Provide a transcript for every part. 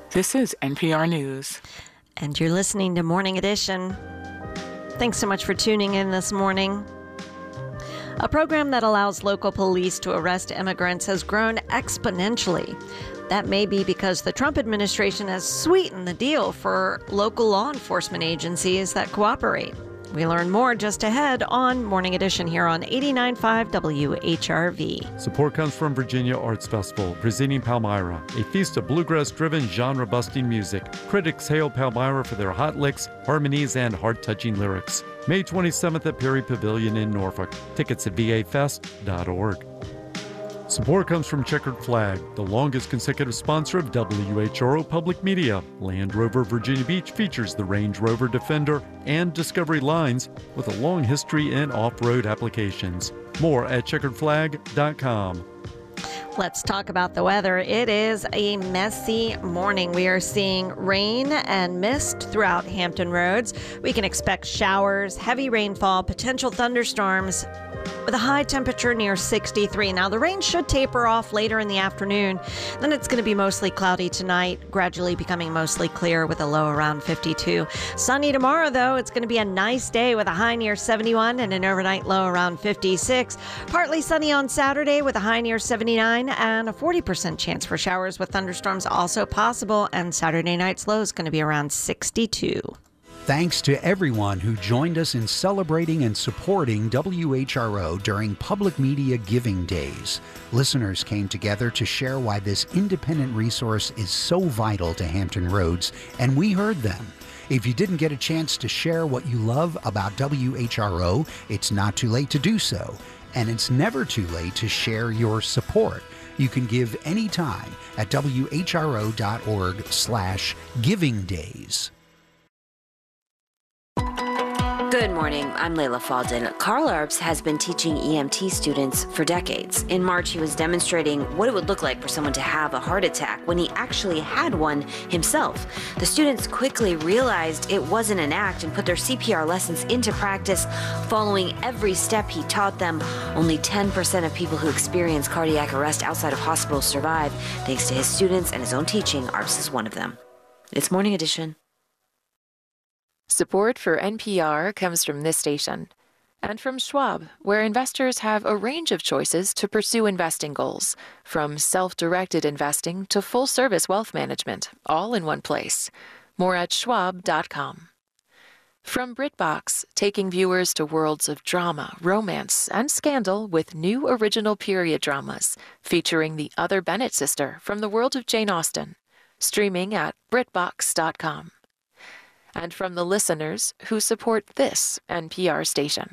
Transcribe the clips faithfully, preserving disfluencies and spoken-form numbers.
This is N P R News. And you're listening to Morning Edition. Thanks so much for tuning in this morning. A program that allows local police to arrest immigrants has grown exponentially. That may be because the Trump administration has sweetened the deal for local law enforcement agencies that cooperate. We learn more just ahead on Morning Edition here on eighty-nine point five W H R V. Support comes from Virginia Arts Festival, presenting Palmyra, a feast of bluegrass-driven, genre-busting music. Critics hail Palmyra for their hot licks, harmonies, and heart-touching lyrics. May twenty-seventh at Perry Pavilion in Norfolk. Tickets at v a fest dot org. Support comes from Checkered Flag, the longest consecutive sponsor of W H R O Public Media. Land Rover Virginia Beach features the Range Rover Defender and Discovery lines with a long history in off-road applications. More at checkered flag dot com. Let's talk about the weather. It is a messy morning. We are seeing rain and mist throughout Hampton Roads. We can expect showers, heavy rainfall, potential thunderstorms with a high temperature near sixty-three. Now, the rain should taper off later in the afternoon. Then it's going to be mostly cloudy tonight, gradually becoming mostly clear with a low around fifty-two. Sunny tomorrow, though. It's going to be a nice day with a high near seventy-one and an overnight low around fifty-six. Partly sunny on Saturday with a high near seventy-nine and a forty percent chance for showers with thunderstorms also possible. And Saturday night's low is going to be around sixty-two. Thanks to everyone who joined us in celebrating and supporting W H R O during Public Media Giving Days. Listeners came together to share why this independent resource is so vital to Hampton Roads, and we heard them. If you didn't get a chance to share what you love about W H R O, it's not too late to do so. And it's never too late to share your support. You can give anytime at W H R O dot org slash giving days. Good morning. I'm Layla Falden. Carl Arps has been teaching E M T students for decades. In March, he was demonstrating what it would look like for someone to have a heart attack when he actually had one himself. The students quickly realized it wasn't an act and put their C P R lessons into practice, following every step he taught them. Only ten percent of people who experience cardiac arrest outside of hospitals survive. Thanks to his students and his own teaching, Arps is one of them. It's Morning Edition. Support for N P R comes from this station and from Schwab, where investors have a range of choices to pursue investing goals, from self-directed investing to full-service wealth management, all in one place. More at schwab dot com. From BritBox, taking viewers to worlds of drama, romance, and scandal with new original period dramas featuring the other Bennett sister from the world of Jane Austen. Streaming at brit box dot com. And from the listeners who support this N P R station.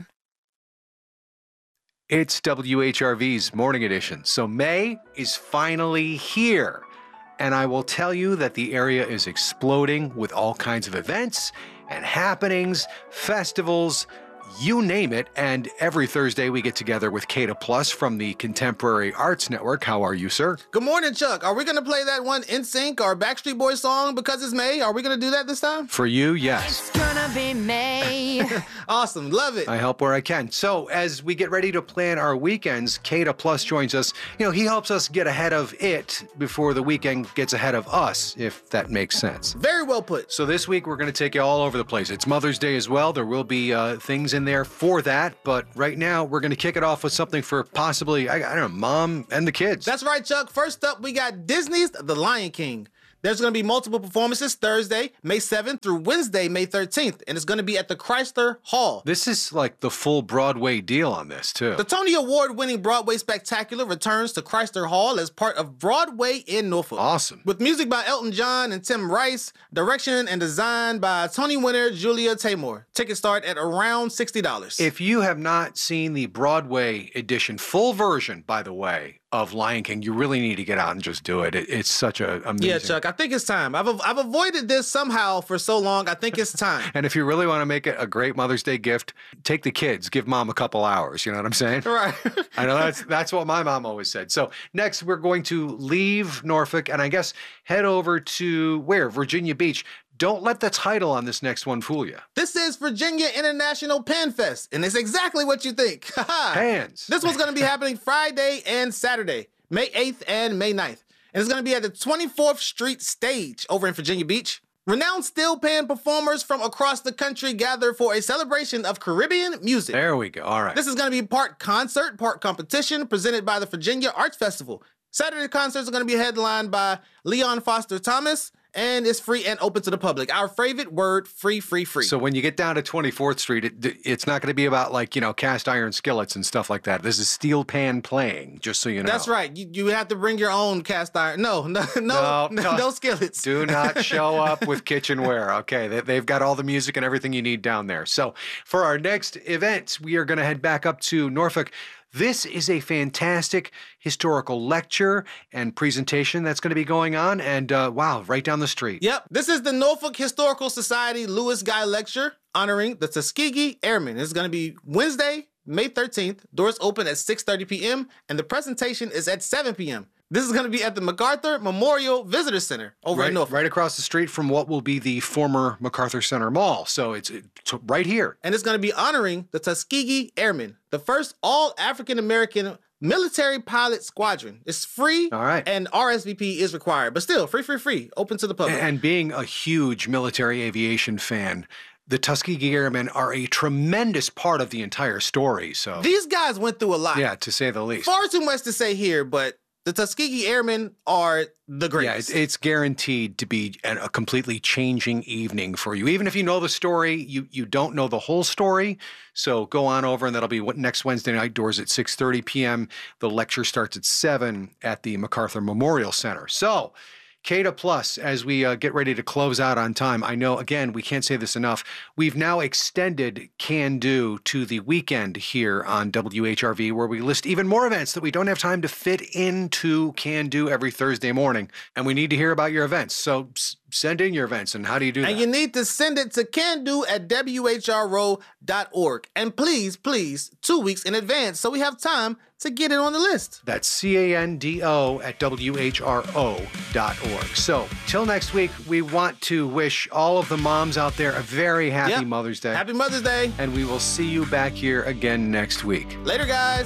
It's W H R V's Morning Edition. So May is finally here. And I will tell you that the area is exploding with all kinds of events and happenings, festivals, you name it. And every Thursday we get together with Kata Plus from the Contemporary Arts Network. How are you, sir? Good morning, Chuck. Are we going to play that one N Sync or Backstreet Boys song because it's May? Are we going to do that this time? For you, yes. It's gonna be May. Awesome. Love it. I help where I can. So as we get ready to plan our weekends, Kata Plus joins us. You know, he helps us get ahead of it before the weekend gets ahead of us, if that makes sense. Very well put. So this week we're going to take you all over the place. It's Mother's Day as well. There will be uh, things in there for that, but right now we're going to kick it off with something for possibly, I, I don't know, mom and the kids. That's right, Chuck. First up, we got Disney's The Lion King. There's going to be multiple performances Thursday, May seventh through Wednesday, May thirteenth, and it's going to be at the Chrysler Hall. This is like the full Broadway deal on this, too. The Tony Award-winning Broadway Spectacular returns to Chrysler Hall as part of Broadway in Norfolk. Awesome. With music by Elton John and Tim Rice, direction and design by Tony winner Julia Taymor. Tickets start at around sixty dollars. If you have not seen the Broadway edition, full version, by the way, of Lion King, you really need to get out and just do it. it it's such a amazing. Yeah, Chuck, I think it's time. I've I've avoided this somehow for so long. I think it's time. And if you really want to make it a great Mother's Day gift, take the kids, give mom a couple hours. You know what I'm saying? Right. I know that's that's what my mom always said. So next, we're going to leave Norfolk and I guess head over to where? Virginia Beach. Don't let the title on this next one fool you. This is Virginia International Pan Fest, and it's exactly what you think. Pans. This one's going to be happening Friday and Saturday, May eighth and May ninth. And it's going to be at the twenty-fourth Street Stage over in Virginia Beach. Renowned steel pan performers from across the country gather for a celebration of Caribbean music. There we go. All right. This is going to be part concert, part competition, presented by the Virginia Arts Festival. Saturday concerts are going to be headlined by Leon Foster Thomas, and it's free and open to the public. Our favorite word, free, free, free. So when you get down to twenty-fourth Street, it, it's not going to be about like, you know, cast iron skillets and stuff like that. This is steel pan playing, just so you know. That's right. You, you have to bring your own cast iron. No, no, no, no, no, no skillets. Do not show up with kitchenware. Okay, they, they've got all the music and everything you need down there. So for our next event, we are going to head back up to Norfolk. This is a fantastic historical lecture and presentation that's going to be going on. And uh, wow, right down the street. Yep. This is the Norfolk Historical Society Lewis Guy Lecture honoring the Tuskegee Airmen. It's going to be Wednesday, May thirteenth. Doors open at six thirty p.m. and the presentation is at seven p.m. This is going to be at the MacArthur Memorial Visitor Center over right, in Norfolk. Right across the street from what will be the former MacArthur Center Mall. So it's, it's right here. And it's going to be honoring the Tuskegee Airmen, the first all-African-American military pilot squadron. It's free, all right, and R S V P is required. But still, free, free, free, open to the public. And being a huge military aviation fan, the Tuskegee Airmen are a tremendous part of the entire story. So these guys went through a lot. Yeah, to say the least. Far too much to say here, but the Tuskegee Airmen are the greatest. Yeah, it's, it's guaranteed to be an, a completely changing evening for you. Even if you know the story, you you don't know the whole story. So go on over, and that'll be what next Wednesday night. Doors at six thirty p.m. The lecture starts at seven at the MacArthur Memorial Center. So K D A Plus, as we uh, get ready to close out on time, I know, again, we can't say this enough. We've now extended Can Do to the weekend here on W H R V, where we list even more events that we don't have time to fit into Can Do every Thursday morning. And we need to hear about your events. So s- send in your events. And how do you do that? And you need to send it to can do at W H R O dot org. And please, please, two weeks in advance so we have time to get it on the list. That's C A N D O at W H R O dot org. So, till next week, we want to wish all of the moms out there a very happy Yep. Mother's Day. Happy Mother's Day. And we will see you back here again next week. Later, guys.